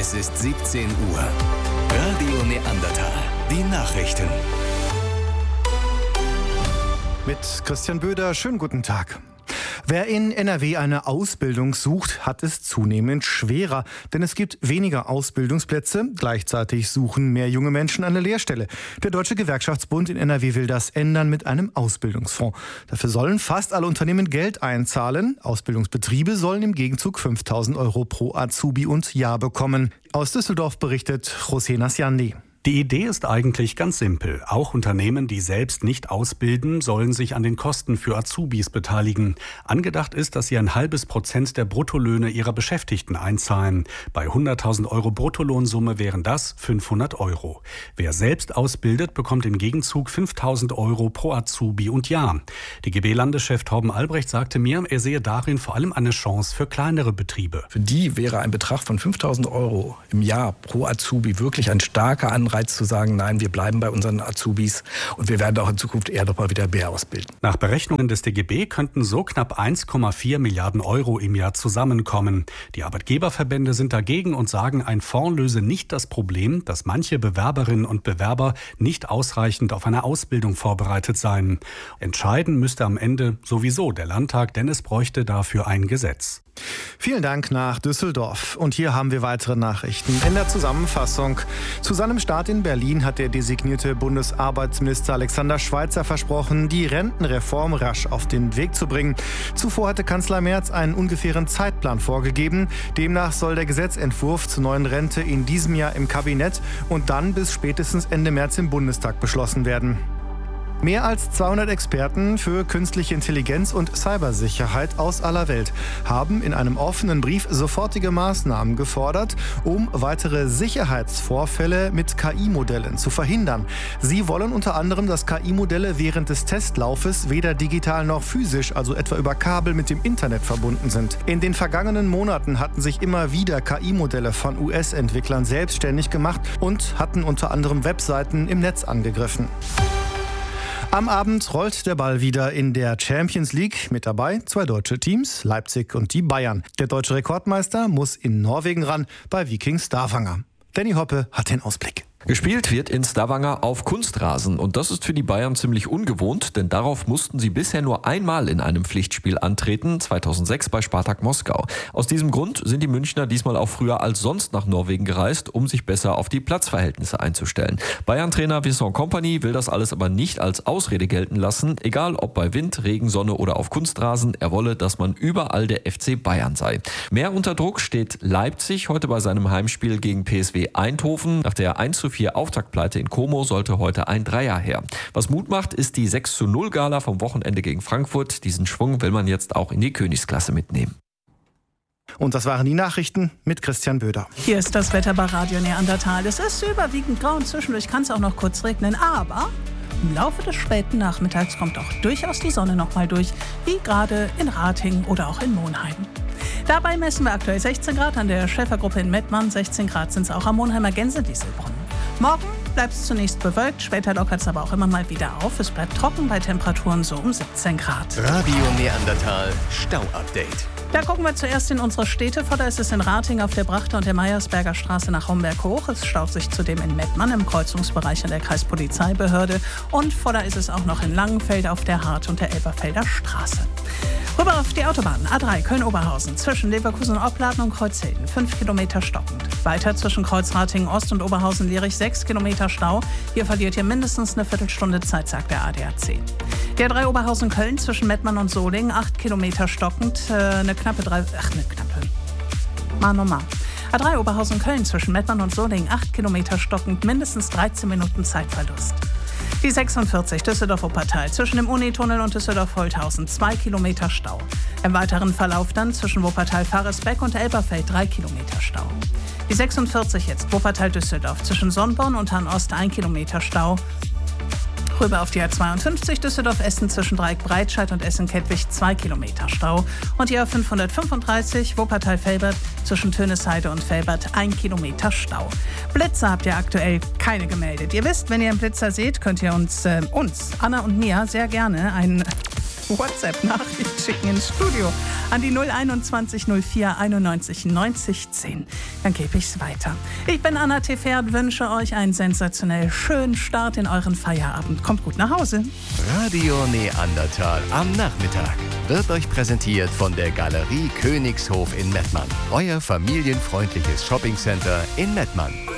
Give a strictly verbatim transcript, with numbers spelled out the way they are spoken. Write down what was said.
Es ist siebzehn Uhr. Radio Neandertal. Die Nachrichten. Mit Christian Böder, schönen guten Tag. Wer in N R W eine Ausbildung sucht, hat es zunehmend schwerer, denn es gibt weniger Ausbildungsplätze. Gleichzeitig suchen mehr junge Menschen eine Lehrstelle. Der Deutsche Gewerkschaftsbund in N R W will das ändern mit einem Ausbildungsfonds. Dafür sollen fast alle Unternehmen Geld einzahlen. Ausbildungsbetriebe sollen im Gegenzug fünftausend Euro pro Azubi und Jahr bekommen. Aus Düsseldorf berichtet José Nasciandi. Die Idee ist eigentlich ganz simpel. Auch Unternehmen, die selbst nicht ausbilden, sollen sich an den Kosten für Azubis beteiligen. Angedacht ist, dass sie ein halbes Prozent der Bruttolöhne ihrer Beschäftigten einzahlen. Bei hunderttausend Euro Bruttolohnsumme wären das fünfhundert Euro. Wer selbst ausbildet, bekommt im Gegenzug fünftausend Euro pro Azubi und Jahr. D G B-Landeschef Torben Albrecht sagte mir, er sehe darin vor allem eine Chance für kleinere Betriebe. Für die wäre ein Betrag von fünftausend Euro im Jahr pro Azubi wirklich ein starker Anreiz zu sagen, nein, wir bleiben bei unseren Azubis und wir werden auch in Zukunft eher noch mal wieder mehr ausbilden. Nach Berechnungen des D G B könnten so knapp eins Komma vier Milliarden Euro im Jahr zusammenkommen. Die Arbeitgeberverbände sind dagegen und sagen, ein Fonds löse nicht das Problem, dass manche Bewerberinnen und Bewerber nicht ausreichend auf eine Ausbildung vorbereitet seien. Entscheiden müsste am Ende sowieso der Landtag, denn es bräuchte dafür ein Gesetz. Vielen Dank nach Düsseldorf. Und hier haben wir weitere Nachrichten. In der Zusammenfassung. Zu seinem Start in Berlin hat der designierte Bundesarbeitsminister Alexander Schweitzer versprochen, die Rentenreform rasch auf den Weg zu bringen. Zuvor hatte Kanzler Merz einen ungefähren Zeitplan vorgegeben. Demnach soll der Gesetzentwurf zur neuen Rente in diesem Jahr im Kabinett und dann bis spätestens Ende März im Bundestag beschlossen werden. Mehr als zweihundert Experten für künstliche Intelligenz und Cybersicherheit aus aller Welt haben in einem offenen Brief sofortige Maßnahmen gefordert, um weitere Sicherheitsvorfälle mit K I-Modellen zu verhindern. Sie wollen unter anderem, dass K I-Modelle während des Testlaufes weder digital noch physisch, also etwa über Kabel, mit dem Internet verbunden sind. In den vergangenen Monaten hatten sich immer wieder K I-Modelle von U S-Entwicklern selbstständig gemacht und hatten unter anderem Webseiten im Netz angegriffen. Am Abend rollt der Ball wieder in der Champions League. Mit dabei zwei deutsche Teams, Leipzig und die Bayern. Der deutsche Rekordmeister muss in Norwegen ran, bei Viking Stavanger. Danny Hoppe hat den Ausblick. Gespielt wird in Stavanger auf Kunstrasen und das ist für die Bayern ziemlich ungewohnt, denn darauf mussten sie bisher nur einmal in einem Pflichtspiel antreten, zweitausendsechs bei Spartak Moskau. Aus diesem Grund sind die Münchner diesmal auch früher als sonst nach Norwegen gereist, um sich besser auf die Platzverhältnisse einzustellen. Bayern-Trainer Vincent Kompany will das alles aber nicht als Ausrede gelten lassen, egal ob bei Wind, Regen, Sonne oder auf Kunstrasen, er wolle, dass man überall der F C Bayern sei. Mehr unter Druck steht Leipzig heute bei seinem Heimspiel gegen P S V Eindhoven. Nach der eins zu vier Auftaktpleite in Como sollte heute ein Dreier her. Was Mut macht, ist die sechs zu null Gala vom Wochenende gegen Frankfurt. Diesen Schwung will man jetzt auch in die Königsklasse mitnehmen. Und das waren die Nachrichten mit Christian Böder. Hier ist das Wetter bei Radio Neandertal. Es ist überwiegend grau und zwischendurch kann es auch noch kurz regnen, aber im Laufe des späten Nachmittags kommt auch durchaus die Sonne noch mal durch, wie gerade in Ratingen oder auch in Monheim. Dabei messen wir aktuell sechzehn Grad an der Schäfergruppe in Mettmann, sechzehn Grad sind es auch am Monheimer Gänsedieselbrunnen. Morgen bleibt es zunächst bewölkt, später lockert es aber auch immer mal wieder auf. Es bleibt trocken bei Temperaturen so um siebzehn Grad. Radio Neandertal Stau-Update. Da gucken wir zuerst in unsere Städte. Vorder ist es in Ratingen auf der Brachter und der Meiersberger Straße nach Homberg hoch. Es staut sich zudem in Mettmann im Kreuzungsbereich an der Kreispolizeibehörde. Und vorder ist es auch noch in Langenfeld auf der Hart- und der Elberfelder Straße. Rüber auf die Autobahn A drei Köln-Oberhausen zwischen Leverkusen-Opladen und Kreuzhilden, fünf Kilometer stockend. Weiter zwischen Kreuzratingen-Ost und Oberhausen-Lierich, sechs Kilometer Stau. Hier verliert ihr mindestens eine Viertelstunde Zeit, sagt der A D A C. Die A drei Oberhausen-Köln zwischen Mettmann und Solingen, acht Kilometer stockend, äh, eine knappe drei... Ach, eine knappe... Mal nochmal. A drei Oberhausen-Köln zwischen Mettmann und Solingen, acht Kilometer stockend, mindestens dreizehn Minuten Zeitverlust. Die sechsundvierzig Düsseldorf-Wuppertal zwischen dem Unitunnel und Düsseldorf-Holthausen, zwei Kilometer Stau. Im weiteren Verlauf dann zwischen Wuppertal-Faresbeck und Elberfeld, drei Kilometer Stau. Die sechsundvierzig jetzt Wuppertal-Düsseldorf zwischen Sonnborn und Hahn-Ost, ein Kilometer Stau. Rüber auf die A zweiundfünfzig Düsseldorf-Essen zwischen Dreieck-Breitscheid und Essen-Kettwig, zwei Kilometer Stau. Und die A fünfhundertfünfunddreißig Wuppertal-Velbert zwischen Tönesheide und Velbert, ein Kilometer Stau. Blitzer habt ihr aktuell keine gemeldet. Ihr wisst, wenn ihr einen Blitzer seht, könnt ihr uns, äh, uns, Anna und mir, sehr gerne einen... WhatsApp-Nachricht schicken ins Studio an die null einundzwanzig null vier einundneunzig neunzig zehn. Dann gebe ich's weiter. Ich bin Anna Tefert, wünsche euch einen sensationell schönen Start in euren Feierabend. Kommt gut nach Hause. Radio Neandertal am Nachmittag wird euch präsentiert von der Galerie Königshof in Mettmann. Euer familienfreundliches Shoppingcenter in Mettmann.